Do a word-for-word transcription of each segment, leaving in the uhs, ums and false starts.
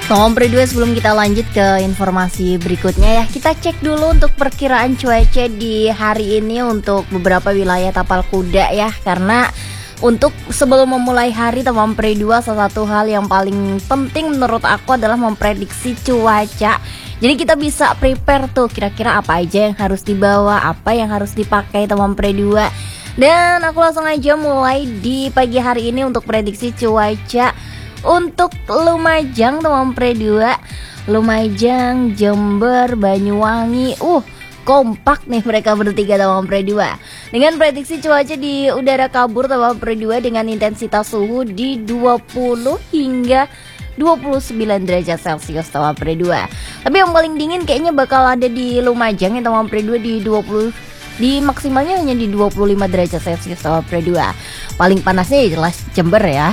Tom Pre dua, sebelum kita lanjut ke informasi berikutnya ya, kita cek dulu untuk perkiraan cuaca di hari ini untuk beberapa wilayah tapal kuda ya. Karena untuk sebelum memulai hari Tom Pre dua, salah satu hal yang paling penting menurut aku adalah memprediksi cuaca. Jadi kita bisa prepare tuh kira-kira apa aja yang harus dibawa, apa yang harus dipakai Tom Pre dua. Dan aku langsung aja mulai di pagi hari ini untuk prediksi cuaca. Untuk Lumajang Tom Pre dua, Lumajang, Jember, Banyuwangi, uh kompak nih mereka bertiga Tom Pre dua. Dengan prediksi cuaca di udara kabur Tom Pre dua dengan intensitas suhu di dua puluh hingga dua puluh sembilan derajat Celcius Tom Pre dua. Tapi yang paling dingin kayaknya bakal ada di Lumajang ya Tom Pre dua di dua puluh, di maksimalnya hanya di dua puluh lima derajat Celcius Tom Pre dua. Paling panasnya ya jelas Jember ya.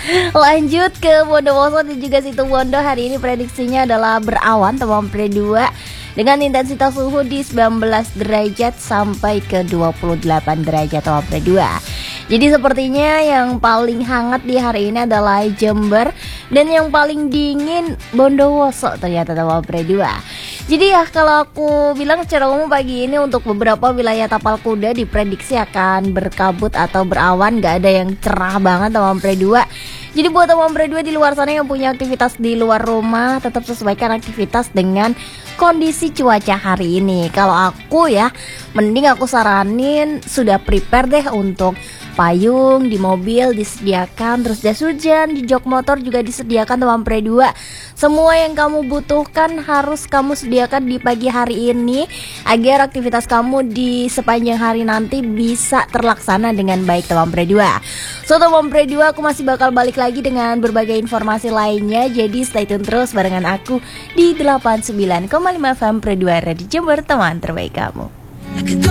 Lanjut ke Bondowoso dan juga Situbondo. Hari ini prediksinya adalah berawan Tom Pre dua dengan intensitas suhu di sembilan belas derajat sampai ke dua puluh delapan derajat Tom Pre dua. Jadi sepertinya yang paling hangat di hari ini adalah Jember dan yang paling dingin Bondowoso ternyata Tom Pre dua. Jadi ya kalau aku bilang secara umum pagi ini untuk beberapa wilayah tapal kuda diprediksi akan berkabut atau berawan, gak ada yang cerah banget Tom Pre dua. Jadi buat Tom Pre dua di luar sana yang punya aktivitas di luar rumah, tetap sesuaikan aktivitas dengan kondisi cuaca hari ini. Kalau aku ya, mending aku saranin sudah prepare deh untuk payung di mobil disediakan, terus jas hujan di jok motor juga disediakan Tom Pre dua. Semua yang kamu butuhkan harus kamu sediakan di pagi hari ini agar aktivitas kamu di sepanjang hari nanti bisa terlaksana dengan baik Tom Pre dua. So Tom Pre dua, aku masih bakal balik lagi dengan berbagai informasi lainnya. Jadi stay tune terus barengan aku di delapan puluh sembilan koma lima F M Pre dua Radio Jember, teman terbaik kamu.